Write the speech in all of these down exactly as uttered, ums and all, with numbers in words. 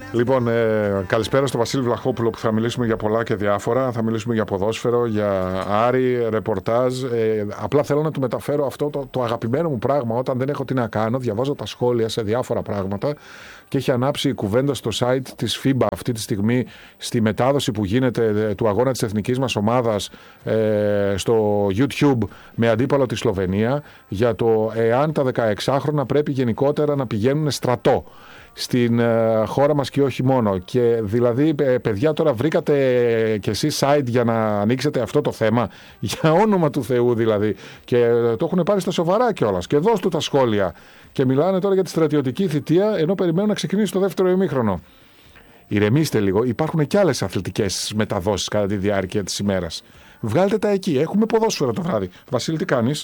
Λοιπόν, ε, καλησπέρα στο Βασίλη Βλαχόπουλο που θα μιλήσουμε για πολλά και διάφορα. Θα μιλήσουμε για ποδόσφαιρο, για Άρη, ρεπορτάζ. Ε, απλά θέλω να του μεταφέρω αυτό το, το αγαπημένο μου πράγμα. Όταν δεν έχω τι να κάνω, διαβάζω τα σχόλια σε διάφορα πράγματα και έχει ανάψει η κουβέντα στο site της φίμπα αυτή τη στιγμή στη μετάδοση που γίνεται του αγώνα της εθνικής μας ομάδας ε, στο YouTube με αντίπαλο τη Σλοβενία για το εάν τα δεκαεξάχρονα πρέπει γενικότερα να πηγαίνουν στρατό στην ε, χώρα μας και όχι μόνο. Και δηλαδή, ε, παιδιά, τώρα βρήκατε κι εσείς site για να ανοίξετε αυτό το θέμα, για όνομα του Θεού δηλαδή, και ε, το έχουν πάρει στα σοβαρά κιόλας. Και δώσ' του τα σχόλια. Και μιλάνε τώρα για τη στρατιωτική θητεία, ενώ περιμένουν να ξεκινήσει το δεύτερο ημίχρονο. Ηρεμήστε λίγο, υπάρχουν κι άλλες αθλητικές μεταδόσεις κατά τη διάρκεια της ημέρας. Βγάλτε τα εκεί, έχουμε ποδόσφαιρο το βράδυ. Βασίλη, τι κάνεις?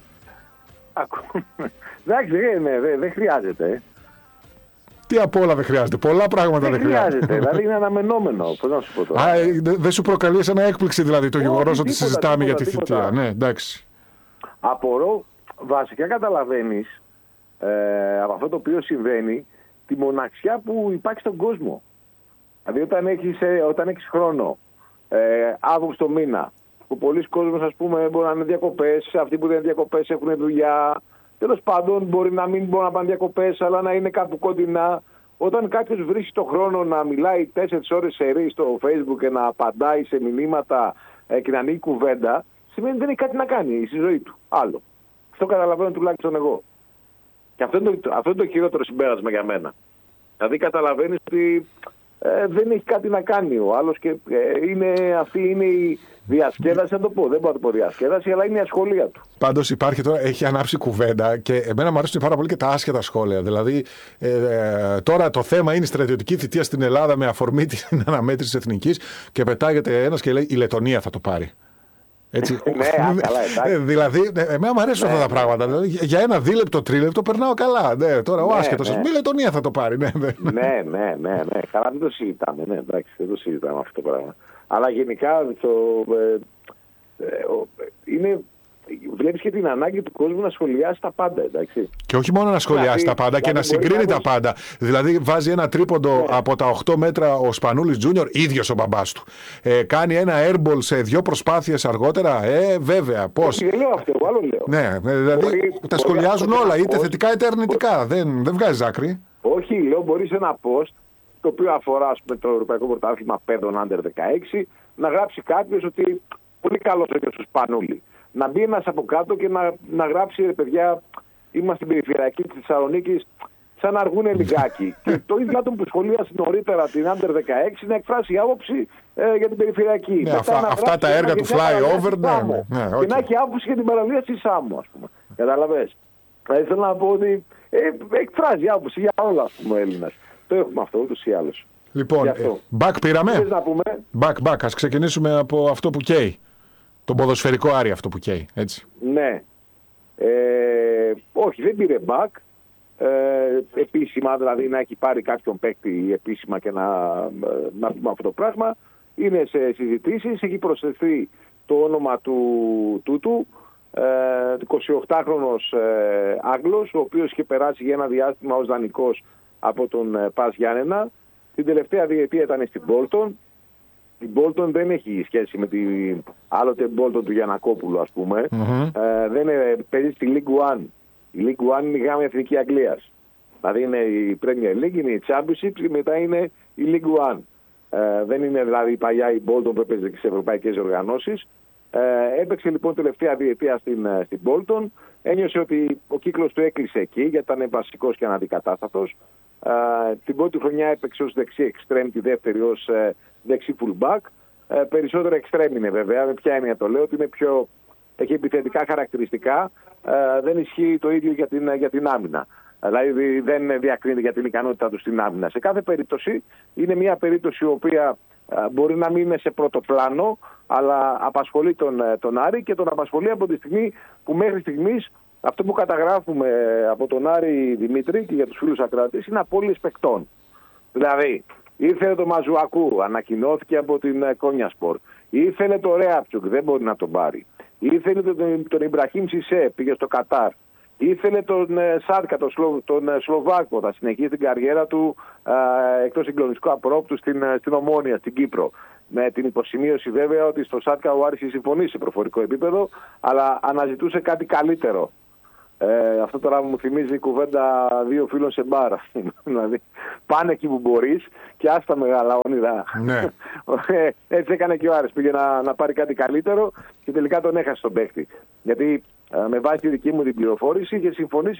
Εντάξει, δεν δε χρειάζεται. Τι απ' όλα δεν χρειάζεται. Πολλά πράγματα δεν, δεν χρειάζεται. χρειάζεται. Δηλαδή είναι αναμενόμενο. Πώς να σου πω τώρα. Α, δεν δε σου προκαλεί ένα έκπληξη δηλαδή το γεγονός ότι συζητάμε τίποτα, για τη τίποτα. θητεία. Ναι, εντάξει. Απορώ, βασικά καταλαβαίνεις ε, από αυτό το οποίο συμβαίνει τη μοναξιά που υπάρχει στον κόσμο. Δηλαδή όταν έχεις, ε, όταν έχεις χρόνο, ε, Αύγουστο μήνα, που πολλοί κόσμος ας πούμε μπορεί να είναι διακοπές, αυτοί που δεν είναι διακοπές έχουν δουλειά. Τέλος πάντων, μπορεί να μην μπορούν να πάνε διακοπές, αλλά να είναι κάπου κοντινά. Όταν κάποιος βρίσκει το χρόνο να μιλάει τέσσερις ώρες σερί στο Facebook και να απαντάει σε μηνύματα ε, και να ανοίγει κουβέντα, σημαίνει ότι δεν έχει κάτι να κάνει στη ζωή του. Άλλο. Αυτό καταλαβαίνω τουλάχιστον εγώ. Και αυτό είναι το, αυτό είναι το χειρότερο συμπέρασμα για μένα. Δηλαδή, καταλαβαίνεις ότι ε, δεν έχει κάτι να κάνει ο άλλος και ε, είναι, αυτή είναι η διασκέδαση, να το πω. Δεν μπορώ να το πω διασκέδαση, αλλά είναι η ασχολία του. Πάντως υπάρχει τώρα, έχει ανάψει κουβέντα και εμένα μου αρέσουν πάρα πολύ και τα άσχετα σχόλια. Δηλαδή, ε, ε, τώρα το θέμα είναι η στρατιωτική θητεία στην Ελλάδα με αφορμή την αναμέτρηση εθνικής και πετάγεται ένας και λέει η Λετωνία θα το πάρει. Έτσι. Ναι, καλά, εντάξει. Δηλαδή, εμένα μου αρέσουν ναι, αυτά τα πράγματα. Δηλαδή, για ένα δίλεπτο, τρίλεπτο περνάω καλά. Ναι, τώρα ο ναι, άσχετος ναι. σας, μη Λετωνία θα το πάρει. Ναι, ναι, ναι, ναι, ναι, ναι. Καλά, δεν το συζητάμε. Ναι, εντάξει, δεν το συζητάμε αυτό το πράγμα. Αλλά γενικά το, ε, ε, είναι, βλέπεις και την ανάγκη του κόσμου να σχολιάσει τα πάντα, εντάξει. Και όχι μόνο να σχολιάσει δηλαδή, τα πάντα δηλαδή, και να συγκρίνει τα πάντα. Δηλαδή βάζει ένα τρίποντο ναι. από τα οκτώ μέτρα ο Σπανούλης Τζούνιορ, ίδιος ο μπαμπάς του. Ε, κάνει ένα airball σε δύο προσπάθειες αργότερα. Ε, βέβαια, πώς. Όχι, δεν λέω αυτό, εγώ άλλο λέω. Ναι, δηλαδή μπορεί, τα σχολιάζουν μπορεί όλα, είτε post, θετικά είτε αρνητικά. Μπορεί... Δεν, δεν βγάζει άκρη. Όχι, λέω, μπορεί σε ένα post το οποίο αφορά με το Ευρωπαϊκό Πρωτάθλημα παιδών άντερ δεκαέξι να γράψει κάποιος ότι πολύ καλός είναι ο Σπανούλη. Να μπει ένας από κάτω και να, να γράψει, ρε παιδιά, είμαστε στην περιφερειακή της Θεσσαλονίκης, σαν να αργούνε λιγάκι. Και το ίδιο άτομο που σχολίασε νωρίτερα την άντερ δεκαέξι να εκφράσει άποψη ε, για την περιφερειακή. Ναι, αυτά, αυτά τα έργα του flyover, ναι, ναι, ναι, okay. Και να έχει άποψη για την παραλία της Σάμου, ας πούμε. Καταλαβες. Δηλαδή θέλω να πω ότι ε, εκφράζει άποψη για όλα, ας πούμε, ο Έλληνας. Το έχουμε αυτό ούτως ή άλλως. Λοιπόν, ε, back πήραμε. Back, back. Ας ξεκινήσουμε από αυτό που καίει. Τον ποδοσφαιρικό Άρη αυτό που καίει, έτσι. Ναι. Ε, όχι, δεν πήρε back. Ε, επίσημα, δηλαδή να έχει πάρει κάποιον παίκτη επίσημα και να, να πούμε αυτό το πράγμα. Είναι σε συζητήσεις, έχει προσθεθεί το όνομα του τούτου, ε, εικοσιοκτάχρονος ε, Άγγλος, ο οποίος είχε περάσει για ένα διάστημα ως δανεικός από τον ε, Πας Γιάννενα. Την τελευταία διετία ήταν στην Bolton. Η Bolton δεν έχει σχέση με την άλλοτε Bolton του Γιαννακόπουλου, ας πούμε. Mm-hmm. Ε, δεν είναι, παίζει στη League One. Η League One είναι η γάμη εθνική Αγγλίας. Δηλαδή είναι η Premier League, είναι η Championship και μετά είναι η League One. Ε, δεν είναι δηλαδή η παλιά η Bolton που έπαιζε και σε ευρωπαϊκές οργανώσεις. Ε, έπαιξε λοιπόν τελευταία διετία στην, στην Bolton. Ένιωσε ότι ο κύκλος του έκλεισε εκεί γιατί ήταν βασικός και αναντικατάστατος. Ε, την πρώτη χρονιά έπαιξε ως δεξί εξτρέμ, τη δεύτερη ως ε, δεξί fullback. Ε, περισσότερο εξτρέμ είναι βέβαια. Με ποια έννοια το λέω, ότι είναι πιο, έχει επιθετικά χαρακτηριστικά. Ε, δεν ισχύει το ίδιο για την, για την άμυνα. Δηλαδή δεν διακρίνεται για την ικανότητά του στην άμυνα. Σε κάθε περίπτωση είναι μια περίπτωση η οποία ε, μπορεί να μην είναι σε πρώτο πλάνο, αλλά απασχολεί τον, τον Άρη και τον απασχολεί από τη στιγμή που μέχρι στιγμής αυτό που καταγράφουμε από τον Άρη Δημήτρη και για τους φίλους ακροατές είναι απώλειες παικτών. Δηλαδή, ήρθε το Μαζουακού, ανακοινώθηκε από την Κόνιασπορ. Ήθελε το Ρέαπτσουκ, δεν μπορεί να τον πάρει. Ήθελε τον, τον Ιμπραχήμ Σισέ, πήγε στο Κατάρ. Ήθελε τον ε, Σάρκα, τον, Σλο, τον ε, Σλοβάκο, θα συνεχίσει την καριέρα του ε, εκτός συγκλονιστικού απρόπτου στην, ε, στην Ομόνια, στην Κύπρο. Με την υποσημείωση βέβαια ότι στο Σάρκα ο Άρης είχε συμφωνήσει σε προφορικό επίπεδο, αλλά αναζητούσε κάτι καλύτερο. Ε, αυτό τώρα μου θυμίζει η κουβέντα δύο φίλων σε μπάρα. Δηλαδή, πάνε εκεί που μπορείς και άστα μεγάλα όνειρα. Ναι. Έτσι έκανε και ο Άρης. Πήγε να, να πάρει κάτι καλύτερο και τελικά τον έχασε τον παίχτη. Γιατί ε, με βάση τη δική μου την πληροφόρηση είχε συμφωνήσει